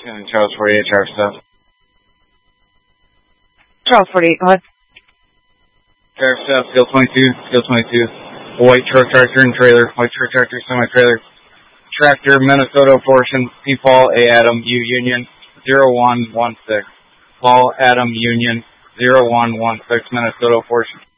Charles 48, Charles Stuff. Charles 48, go ahead. Charles Stuff, Steel 22, white truck tractor and trailer, white truck tractor, semi-trailer, tractor, Minnesota portion, P. Paul A. Adam, U. Union, 0116. Paul Adam Union, 0116, Minnesota portion.